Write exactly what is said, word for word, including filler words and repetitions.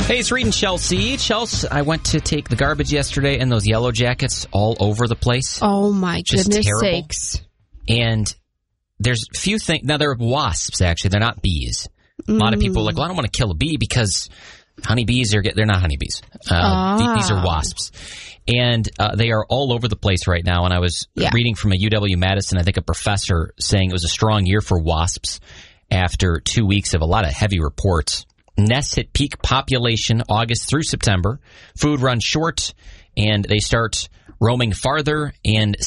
Hey, it's Reed and Chelsea. Chelsea, I went to take the garbage yesterday, and those yellow jackets all over the place. Oh, my Just goodness terrible. sakes. And there's few things. Now, they're wasps, actually. They're not bees. A lot of people are like, well, I don't want to kill a bee because honeybees are, they're not honeybees. Uh, Ah. th- these are wasps. And uh, they are all over the place right now. And I was Yeah. reading from a U W-Madison, I think a professor, saying it was a strong year for wasps after two weeks of a lot of heavy reports. Nests hit peak population August through September. Food runs short, and they start roaming farther and